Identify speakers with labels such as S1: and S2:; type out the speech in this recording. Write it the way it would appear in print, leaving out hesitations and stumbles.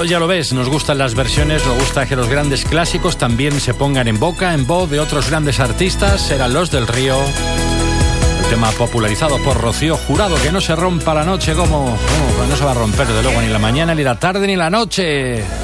S1: ya lo ves, nos gustan las versiones, nos gusta que los grandes clásicos también se pongan en voz de otros grandes artistas. Eran Los del Río, el tema popularizado por Rocío Jurado, que no se rompa la noche, como no se va a romper, desde luego, ni la mañana, ni la tarde, ni la noche.